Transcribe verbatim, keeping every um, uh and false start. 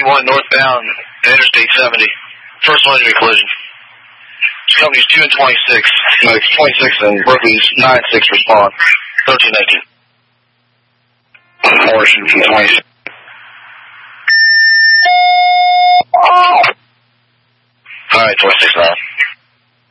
one northbound Interstate seventy. First one to be collision. Companies two and twenty-six. No, twenty-six and Berkeley's nine six respond. thirteen nineteen. Washington twenty-six. Alright, twenty-six nine.